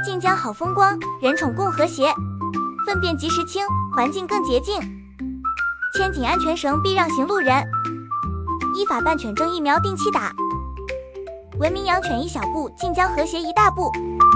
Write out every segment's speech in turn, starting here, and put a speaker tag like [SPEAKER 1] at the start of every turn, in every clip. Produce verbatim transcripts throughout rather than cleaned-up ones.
[SPEAKER 1] 晋江好风光，人宠共和谐，粪便及时清，环境更洁净。牵紧安全绳，避让行路人。依法办犬证疫苗定期打。文明养犬一小步，晋江和谐一大步。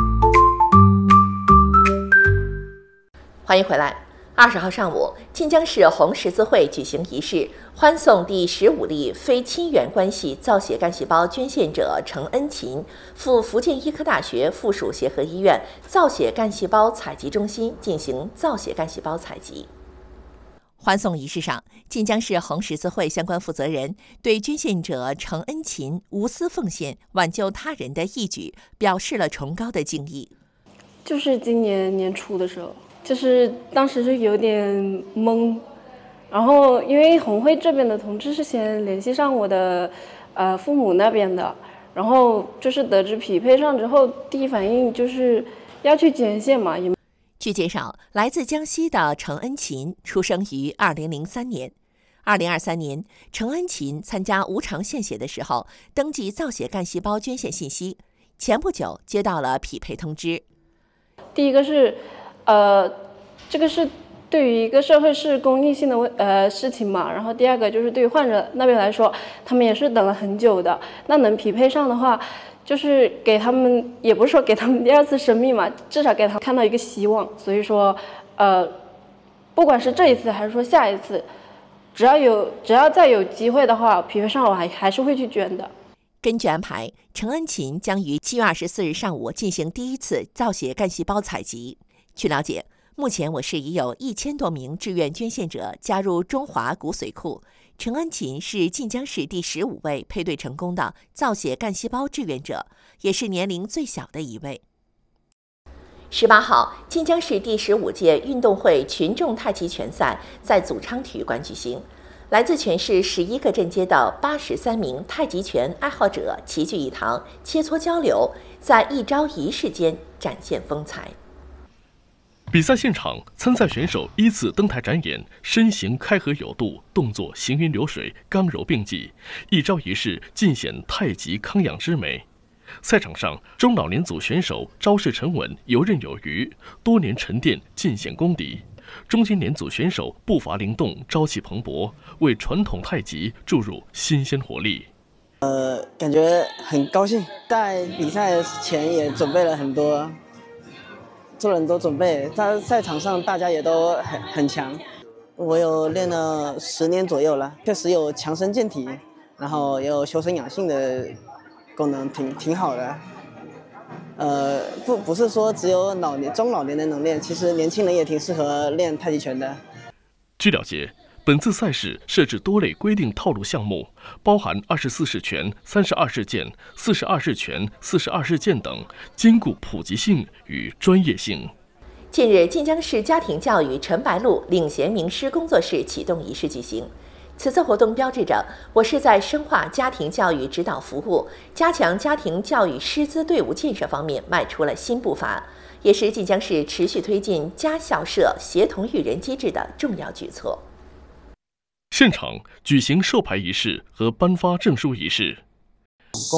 [SPEAKER 2] 欢迎回来。二十号上午，晋江市红十字会举行仪式，欢送第十五例非亲缘关系造血干细胞捐献者程恩琴赴福建医科大学附属协和医院造血干细胞采集中心进行造血干细胞采集。欢送仪式上，晋江市红十字会相关负责人对捐献者程恩琴无私奉献、挽救他人的义举表示了崇高的敬意。
[SPEAKER 3] 就是今年年初的时候，就是当时是有点懵，然后因为红会这边的同志是先联系上我的呃父母那边的，然后就是得知匹配上之后，第一反应就是要去捐献嘛。也
[SPEAKER 2] 据介绍，来自江西的程恩琴出生于二零零三年。二零二三年，程恩琴参加无偿献血的时候，登记造血干细胞捐献信息，前不久接到了匹配通知。
[SPEAKER 3] 第一个是，呃，这个是对于一个社会是公益性的问呃事情嘛，然后第二个就是对于患者那边来说，他们也是等了很久的，那能匹配上的话，就是给他们，也不是说给他们第二次生命嘛，至少给他们看到一个希望。所以说，呃，不管是这一次还是说下一次，只要有只要再有机会的话，匹配上我还还是会去捐的。
[SPEAKER 2] 根据安排，程恩琴将于七月二十四日上午进行第一次造血干细胞采集。据了解，目前我市已有一千多名志愿捐献者加入中华骨髓库。程恩琴是晋江市第十五位配对成功的造血干细胞志愿者，也是年龄最小的一位。十八号，晋江市第十五届运动会群众太极拳赛在祖昌体育馆举行。来自全市十一个镇街的八十三名太极拳爱好者齐聚一堂，切磋交流，在一招一式间展现风采。
[SPEAKER 4] 比赛现场，参赛选手依次登台展演身形开合有度，动作行云流水，刚柔并济，一招一式尽显太极康养之美。赛场上，中老年组选手招式沉稳，游刃有余，多年沉淀尽显功底。中青年组选手步伐灵动，朝气蓬勃，为传统太极注入新鲜活力。
[SPEAKER 5] 呃，感觉很高兴，在比赛前也准备了很多，做了很多准备。在赛场上，大家也都很很强。我有练了十年左右了，确实有强身健体，然后也有修身养性的功能，挺挺好的。呃，不不是说只有老年中老年人能练，其实年轻人也挺适合练太极拳的。
[SPEAKER 4] 据了解，本次赛事设置多类规定套路项目，包含二十四式拳、三十二式剑、四十二式拳、四十二式剑等，兼顾普及性与专业性。
[SPEAKER 2] 近日，晋江市家庭教育陈白露领衔名师工作室启动仪式举行。此次活动标志着我市在深化家庭教育指导服务、加强家庭教育师资队伍建设方面迈出了新步伐，也是晋江市持续推进家校社协同育人机制的重要举措。
[SPEAKER 4] 现场举行授牌仪式和颁发证书仪式。